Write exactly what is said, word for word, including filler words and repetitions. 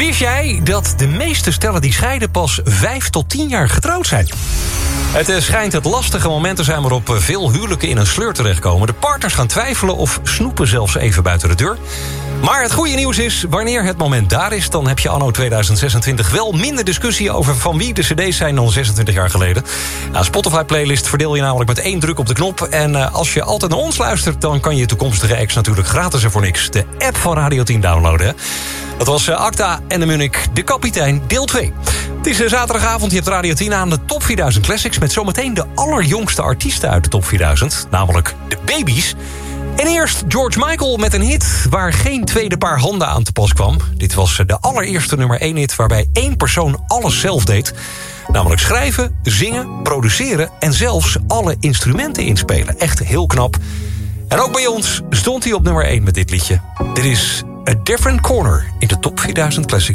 Wist jij dat de meeste stellen die scheiden pas vijf tot tien jaar getrouwd zijn? Het schijnt het lastige moment te zijn waarop veel huwelijken in een sleur terechtkomen. De partners gaan twijfelen of snoepen zelfs even buiten de deur. Maar het goede nieuws is, wanneer het moment daar is, dan heb je anno tweeduizend zesentwintig wel minder discussie over van wie de cd's zijn dan zesentwintig jaar geleden. Een Spotify-playlist verdeel je namelijk met één druk op de knop. En als je altijd naar ons luistert, dan kan je toekomstige ex natuurlijk gratis en voor niks de app van Radio tien downloaden. Hè? Dat was Acta en de Munnik, de kapitein, deel twee. Het is zaterdagavond, je hebt Radio tien aan, de Top vierduizend Classics, met zometeen de allerjongste artiesten uit de Top vierduizend, namelijk de Baby's. En eerst George Michael met een hit waar geen tweede paar handen aan te pas kwam. Dit was de allereerste nummer één hit waarbij één persoon alles zelf deed. Namelijk schrijven, zingen, produceren en zelfs alle instrumenten inspelen. Echt heel knap. En ook bij ons stond hij op nummer één met dit liedje. Dit is A Different Corner in de Top vierduizend Classics.